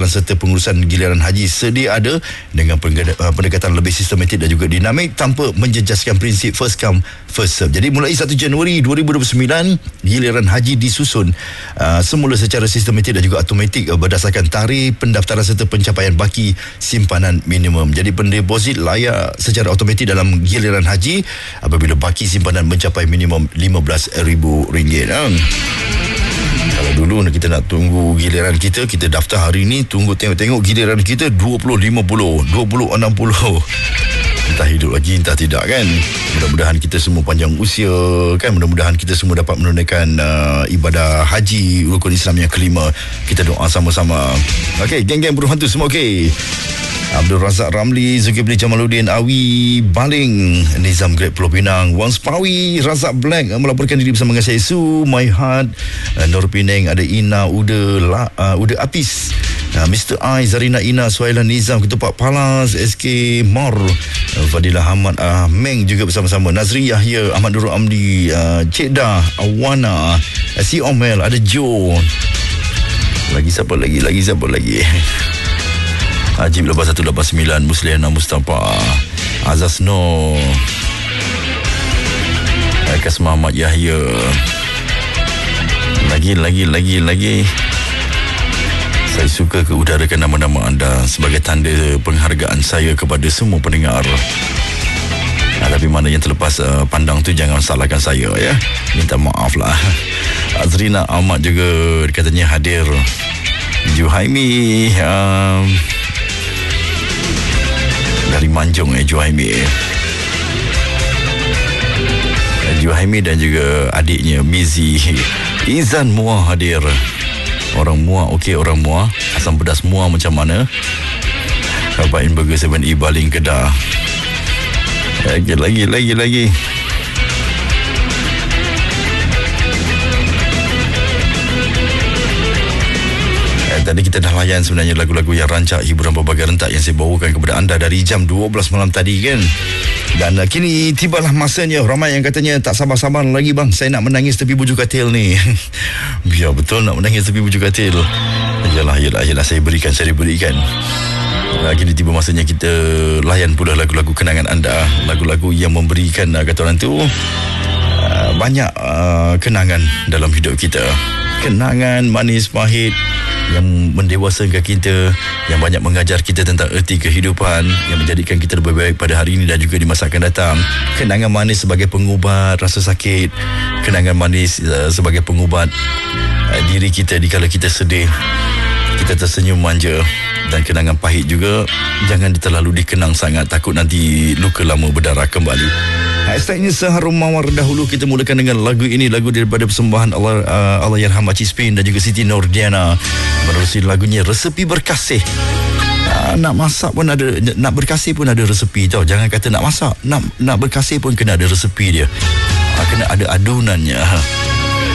pendaftaran serta pengurusan giliran haji sedia ada dengan pendekatan lebih sistematik dan juga dinamik tanpa menjejaskan prinsip first come first serve. Jadi mulai 1 Januari 2029 giliran haji disusun semula secara sistematik dan juga automatik berdasarkan tarikh pendaftaran serta pencapaian baki simpanan minimum. Jadi pendeposit layak secara automatik dalam giliran haji apabila baki simpanan mencapai minimum RM15,000. Kalau dulu kita nak tunggu giliran kita daftar hari ni, tunggu tengok giliran kita 2050, 2060. Entah hidup lagi, entah tidak kan. Mudah-mudahan kita semua panjang usia kan. Mudah-mudahan kita semua dapat menunaikan ibadah haji rukun Islam yang kelima. Kita doa sama-sama. Okey, geng-geng buruh hantu semua okey. Abdul Razak Ramli, Zulkifli Jamaluddin, Awi Baling, Nizam Great Pulau Pinang, Wang Spawi, Razak Black melaporkan diri bersama dengan saya Su, My Heart, Nur Penang, ada Ina, Uda Apis, Mr. I, Zarina Ina, Suhailan Nizam, Ketupat Palas, SK Mor, Fadilah Ahmad, Meng juga bersama-sama, Nazri Yahya, Ahmad Nurul Amdi, Cik Dah, Awana, Si Omel, ada Joe. Lagi siapa lagi? Ajib 8189, Musliana Mustafa, Azaz Noh, Kasma Ahmad Yahya. Lagi. Saya suka keudarakan nama-nama anda sebagai tanda penghargaan saya kepada semua pendengar. Tapi mana yang terlepas pandang tu jangan salahkan saya ya. Minta maaf lah. Azrina Ahmad juga katanya hadir. Juhaimi dari Manjung Juhaimi dan juga adiknya Mizi Izan Muah hadir. Orang Muah, okey orang Muah. Asam pedas Muah macam mana? Bapak Burger 7E Baling Kedah. Lagi. Tadi kita dah layan sebenarnya lagu-lagu yang rancak hiburan berbagai rentak yang saya bawakan kepada anda dari jam 12 malam tadi kan. Dan kini tibalah masanya. Ramai yang katanya tak sabar-sabar lagi bang, saya nak menangis tepi bujur katil ni. Biar betul nak menangis tepi bujur katil. Yalah saya berikan. Kini tiba masanya kita layan pula lagu-lagu kenangan anda. Lagu-lagu yang memberikan kata orang tu banyak kenangan dalam hidup kita. Kenangan manis pahit yang mendewasakan kita, yang banyak mengajar kita tentang erti kehidupan, yang menjadikan kita lebih baik pada hari ini dan juga di masa akan datang. Kenangan manis sebagai pengubat rasa sakit, kenangan manis sebagai pengubat diri kita dikala kita sedih, kita tersenyum manja. Dan kenangan pahit juga jangan terlalu dikenang sangat, takut nanti luka lama berdarah kembali. Hashtagnya seharum mawar. Dahulu kita mulakan dengan lagu ini, lagu daripada persembahan Allahyarham Makcik Spin dan juga Siti Nordiana. Menerusi lagunya Resepi Berkasih. Nak masak pun ada, nak berkasih pun ada resepi tau. Jangan kata nak masak, nak berkasih pun kena ada resepi dia. Kena ada adunannya.